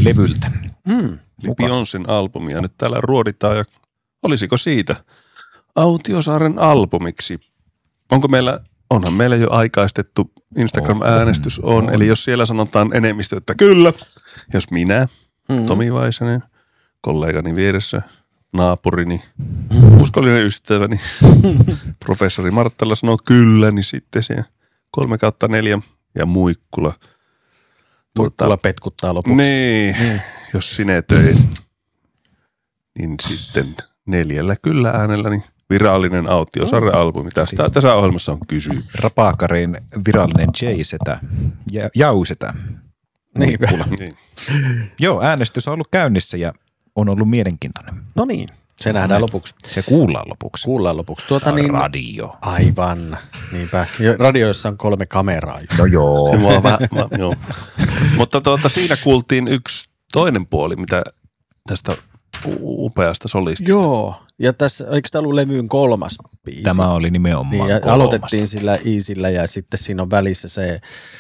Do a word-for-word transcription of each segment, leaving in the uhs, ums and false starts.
levyltä. Mm. Beyoncén albumia nyt täällä ruoditaan ja olisiko siitä Autiosaaren albumiksi? Onko meillä, onhan meillä jo aikaistettu Instagram-äänestys on, on, eli jos siellä sanotaan enemmistö, että kyllä, jos minä, mm. Tomi Vaisanen, kollegani vieressä, naapurini, mm. uskollinen ystäväni, professori Marttala sanoo kyllä, niin sitten se kolme kautta neljä ja Muikkula. Muikkula tuota, petkuttaa lopuksi. Niin, mm. jos sinetöi, niin sitten neljällä kyllä äänellä, niin virallinen Autiosaaren albumi. Tästä tässä ohjelmassa on kysymys. Rapaakarin virallinen J-setä, ja Jau-setä. Niin. niin. Joo, äänestys on ollut käynnissä ja on ollut mielenkiintoinen. No niin, se nähdään lopuksi. Se kuullaan lopuksi. Kuullaan lopuksi. Tuota niin, radio. Aivan, niinpä. Radioissa on kolme kameraa. No joo. Mua vähän, mä, joo. Mutta tuota, siinä kuultiin yksi toinen puoli, mitä tästä upeasta solistista. Joo, ja tässä, eikö tämä ollut levyyn kolmas biisi? Tämä oli nimenomaan niin, ja kolmas. Aloitettiin sillä Easyllä ja sitten siinä on välissä se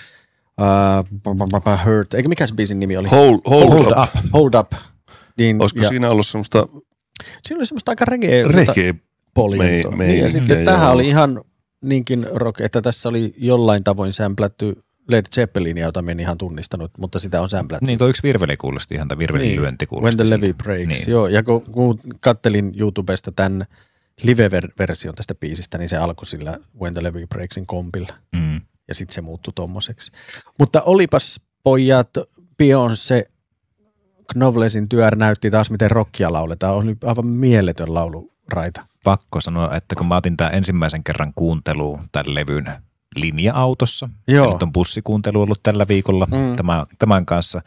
uh, Hurt, eikö mikä se biisin nimi oli? Hold, hold, hold up. up. Hold up. Niin, olisiko ja, siinä ollut semmoista siinä oli semmoista aika reggae, reggae poljentoa. Me, niin, ja sitten joo. tämähän oli ihan niinkin rock, että tässä oli jollain tavoin sämplätty Led Zeppelinia, jota en ihan tunnistanut, mutta sitä on sämplätty. Niin, tuo yksi virveli kuulosti ihan, tämä virvelin niin, lyönti kuulosti. When the Levy Breaks, niin. Joo. Ja kun, kun kattelin YouTubesta tämän live-version tästä biisistä, niin se alkoi sillä When the Levy Breaksin kompilla. Mm. Ja sitten se muuttui tommoseksi. Mutta olipas pojat, Beyoncé, Knowlesin työr näytti taas, miten rockia lauletaan. On aivan mieletön lauluraita. Pakko sanoa, että kun mä otin tämän ensimmäisen kerran kuunteluun tämän levyn linja-autossa, Joo. ja nyt on bussikuuntelu ollut tällä viikolla mm. tämän, tämän kanssa.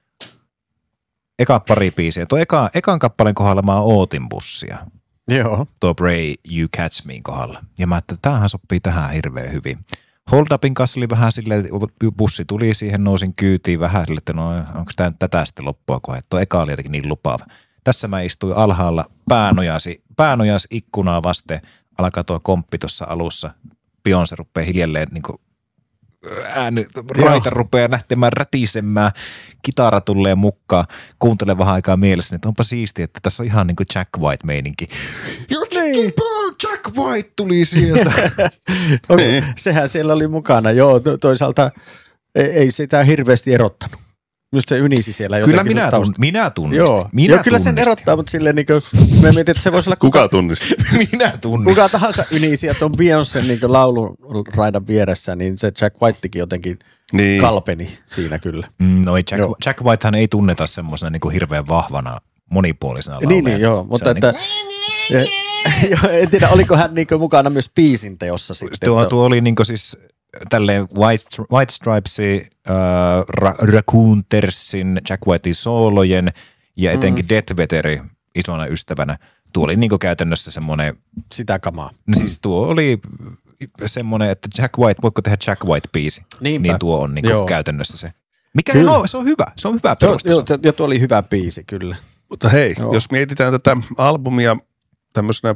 Eka pari biisiä. Tuo eka, ekan kappaleen kohdalla mä ootin bussia. Joo. Tuo Bray You Catch Me kohdalla. Ja mä ajattelin, että tämähän sopii tähän hirveän hyvin. Hold Upin kanssa oli vähän silleen, että bussi tuli siihen, nousin kyytiin vähän silleen, että no onko tämä tätä sitten loppua kohden. Tuo eka oli jotenkin niin lupaava. Tässä mä istuin alhaalla, päänojasi, päänojasi ikkunaa vasten, alkaa tuo komppi tuossa alussa. Beyoncé rupeaa hiljalleen niin kuin ääni, raita rupeaa nähtemään, rätisemään, kitara tulee mukaan, kuuntelen vähän aikaa mielessä, että onpa siistiä, että tässä on ihan niin kuin Jack White-meininki. Niin. Jack White tuli sieltä. Okay. Sehän siellä oli mukana, joo, toisaalta ei, ei sitä hirveästi erottanut. Minusta se ynisi siellä jotenkin. Kyllä minä, tunn, minä tunnistin. Joo, minä joo kyllä sen erottaa, mutta silleen niin kuin, mä mietin, että se voisi olla kuka, kuka tunnisti? minä tunnistin. Kuka tahansa ynisi, että on Beyoncén niin lauluraidan vieressä, niin se Jack Whitekin jotenkin niin. kalpeni siinä kyllä. Mm, no Jack, Jack Whitehan ei tunneta semmoisena niin kuin hirveän vahvana, monipuolisena laulajana. Niin, niin joo, mutta että, niin kuin... en tiedä, oliko hän niin mukana myös biisin teossa sitten. Tuo, tuo oli niin kuin siis tälleen White, White Stripesin, äh, Ra- Racoontersin, Jack Whitein soolojen ja etenkin mm. Death Veteri isona ystävänä. Tuo oli niin kuin käytännössä semmoinen... Sitä kamaa. No siis tuo oli semmoinen, että Jack White, voitko tehdä Jack White-biisi? Niinpä. Niin tuo on niin kuin käytännössä se. Mikä kyllä. No, se on hyvä, se on hyvä perustaso. Joo, jo, tuo oli hyvä biisi, kyllä. Mutta hei, joo. jos mietitään tätä albumia tämmöisenä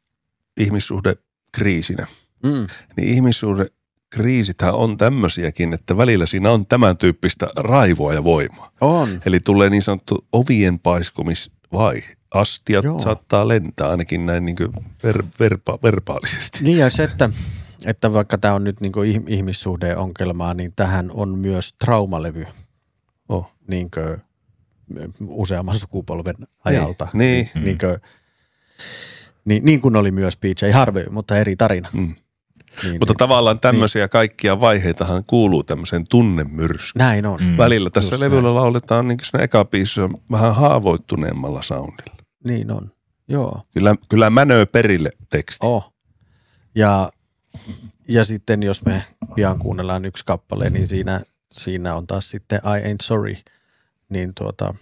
ihmissuhdekriisinä, mm. niin ihmissuhdekriisithän on tämmöisiäkin, että välillä siinä on tämän tyyppistä raivoa ja voimaa. On. Eli tulee niin sanottu ovien paiskomisvaihe. Astiat joo. saattaa lentää ainakin näin niin kuin ver, verba, verbaalisesti. Niin ja se, että, että vaikka tämä on nyt niin kuin ihmissuhdeongelmaa, niin tähän on myös traumalevy oh. niin kuin useamman sukupolven ajalta. Niin. Niin, niin, kuin, niin, niin kuin oli myös P J Harvey, mutta eri tarina. Mm. Niin, mutta niin, tavallaan tämmöisiä niin. kaikkia vaiheitahan kuuluu tämmöiseen tunnemyrskyyn. Näin on. Mm. Välillä tässä levyllä näin. lauletaan niin kuin siinä eka biisissä vähän haavoittuneemmalla soundilla. Niin on, joo. Kyllä, kyllä mänöö perille teksti. Oh. Ja, ja sitten jos me pian kuunnellaan yksi kappale, niin siinä, siinä on taas sitten I Ain't Sorry, niin tuota,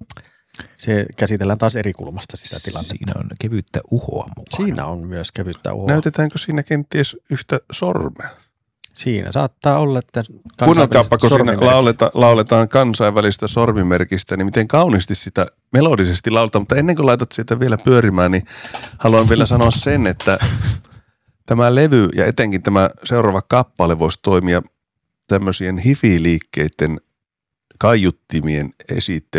se käsitellään taas eri kulmasta sitä tilannetta. Siinä on kevyttä uhoa mukana. Siinä on myös kevyttä uhoa. Näytetäänkö siinä kenties yhtä sormea? Siinä saattaa olla, että kuunnelkaappa, kun siinä lauleta, lauletaan kansainvälistä sormimerkistä, niin miten kauniisti sitä melodisesti lauletaan. Mutta ennen kuin laitat sitä vielä pyörimään, niin haluan vielä sanoa sen, että tämä levy ja etenkin tämä seuraava kappale voisi toimia tämmöisien hifi-liikkeiden kaiuttimien esittely